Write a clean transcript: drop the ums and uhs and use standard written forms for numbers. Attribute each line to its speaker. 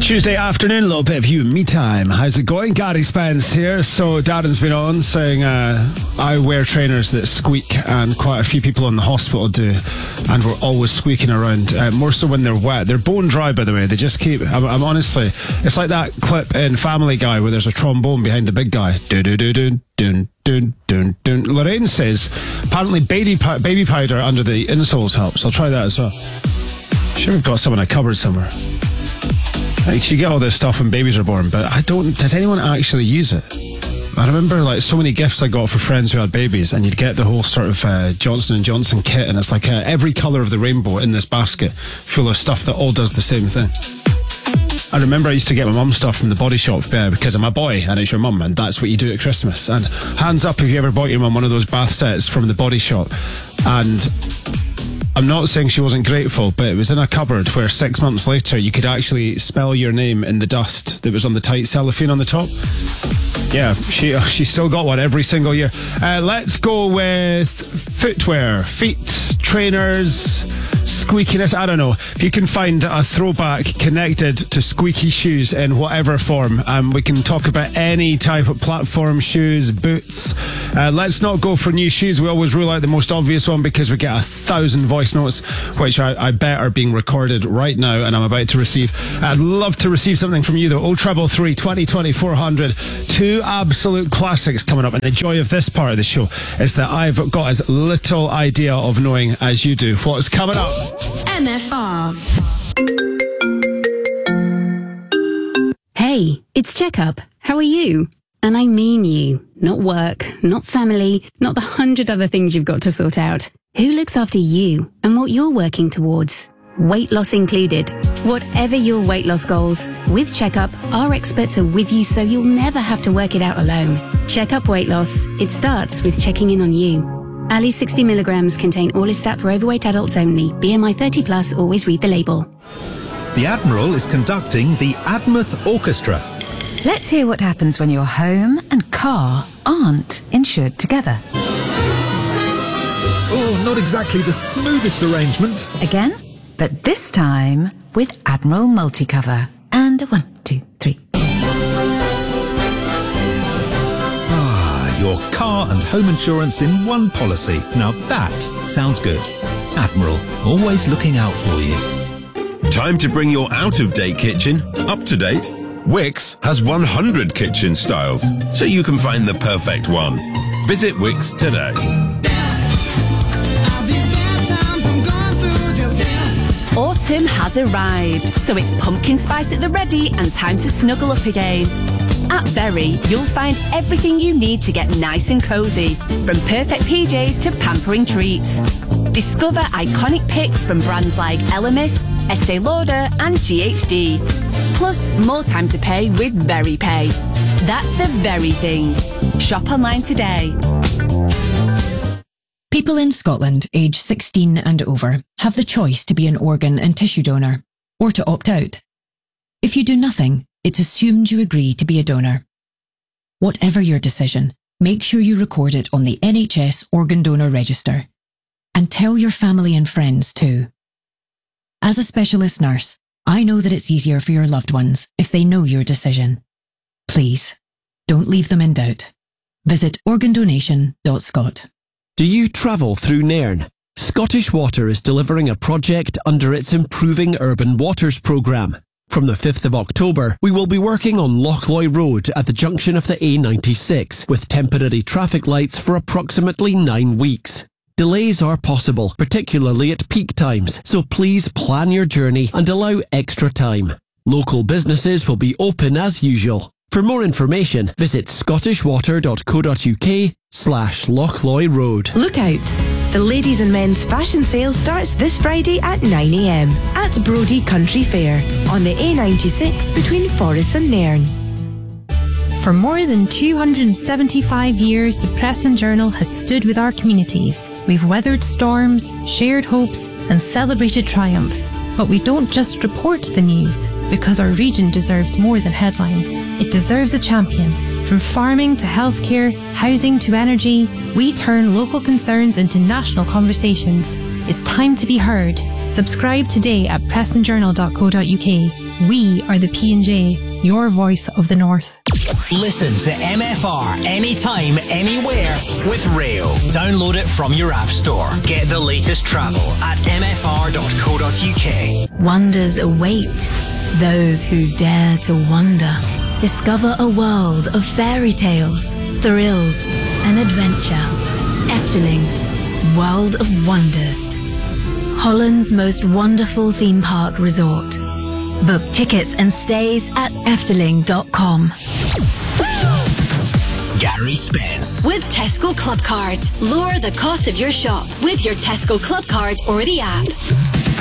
Speaker 1: Tuesday afternoon, a little bit of you and me time. How's it going? Gary Spence here. So Darren's been on saying I wear trainers that squeak, and quite a few people in the hospital do, and we're always squeaking around, more so when they're wet. They're bone dry, by the way. They just keep, I'm honestly, it's like that clip in Family Guy where there's a trombone behind the big guy. Do-do-do-do. Dun, dun, dun, dun. Lorraine says apparently baby powder under the insoles helps. I'll try that as well. Sure, we've got some in a cupboard somewhere. Like, you get all this stuff when babies are born, but does anyone actually use it? I remember like so many gifts I got for friends who had babies, and you'd get the whole sort of Johnson & Johnson kit, and it's like every colour of the rainbow in this basket full of stuff that all does the same thing. I remember I used to get my mum stuff from the Body Shop because I'm a boy and it's your mum, and that's what you do at Christmas. And hands up if you ever bought your mum one of those bath sets from the Body Shop. And I'm not saying she wasn't grateful, but it was in a cupboard where 6 months later you could actually spell your name in the dust that was on the tight cellophane on the top. Yeah, she still got one every single year. Let's go with footwear, feet, trainers, squeakiness. I don't know. If you can find a throwback connected to squeaky shoes in whatever form, we can talk about any type of platform shoes, boots. Let's not go for new shoes. We always rule out the most obvious one because we get 1,000 voice notes, which I bet are being recorded right now, and I'm about to receive. I'd love to receive something from you though. 0333 20 20 400. Two absolute classics coming up, and the joy of this part of the show is that I've got as little idea of knowing as you do what's coming up.
Speaker 2: MFR. Hey, it's Checkup. How are you? And I mean you. Not work, not family, not the 100 other things you've got to sort out. Who looks after you and what you're working towards? Weight loss included. Whatever your weight loss goals, with Checkup, our experts are with you so you'll never have to work it out alone. Checkup Weight Loss. It starts with checking in on you. Ali 60 milligrams contain Orlistat for overweight adults only. BMI 30 plus, always read the label.
Speaker 3: The Admiral is conducting the Admouth Orchestra.
Speaker 4: Let's hear what happens when your home and car aren't insured together.
Speaker 3: Oh, not exactly the smoothest arrangement.
Speaker 4: Again, but this time with Admiral Multicover. And 1, 2, 3.
Speaker 3: Your car and home insurance in one policy. Now that sounds good. Admiral, always looking out for you.
Speaker 5: Time to bring your out-of-date kitchen up to date. Wix has 100 kitchen styles, so you can find the perfect one. Visit Wix today.
Speaker 6: Autumn has arrived, so it's pumpkin spice at the ready and time to snuggle up again. At Berry, you'll find everything you need to get nice and cosy, from perfect PJs to pampering treats. Discover iconic picks from brands like Elemis, Estee Lauder and GHD. Plus, more time to pay with Berry Pay. That's the very thing. Shop online today.
Speaker 7: People in Scotland aged 16 and over have the choice to be an organ and tissue donor, or to opt out. If you do nothing, it's assumed you agree to be a donor. Whatever your decision, make sure you record it on the NHS Organ Donor Register. And tell your family and friends too. As a specialist nurse, I know that it's easier for your loved ones if they know your decision. Please, don't leave them in doubt. Visit organdonation.scot.
Speaker 8: Do you travel through Nairn? Scottish Water is delivering a project under its Improving Urban Waters programme. From the 5th of October, we will be working on Lochloy Road at the junction of the A96 with temporary traffic lights for approximately 9 weeks. Delays are possible, particularly at peak times, so please plan your journey and allow extra time. Local businesses will be open as usual. For more information, visit scottishwater.co.uk/Lochloy Road.
Speaker 9: Look out! The ladies and men's fashion sale starts this Friday at 9 a.m. at Brodie Country Fair on the A96 between Forres and Nairn.
Speaker 10: For more than 275 years, the Press and Journal has stood with our communities. We've weathered storms, shared hopes, and celebrated triumphs. But we don't just report the news, because our region deserves more than headlines. It deserves a champion. From farming to healthcare, housing to energy, we turn local concerns into national conversations. It's time to be heard. Subscribe today at pressandjournal.co.uk. We are the P&J, your voice of the North.
Speaker 11: Listen to MFR anytime, anywhere with Rail. Download it from your app store. Get the latest travel at mfr.co.uk.
Speaker 12: Wonders await those who dare to wonder. Discover a world of fairy tales, thrills, and adventure. Efteling, World of Wonders. Holland's most wonderful theme park resort. Book tickets and stays at efteling.com.
Speaker 11: Gary Spence.
Speaker 13: With Tesco Club Card. Lower the cost of your shop with your Tesco Club Card or the app.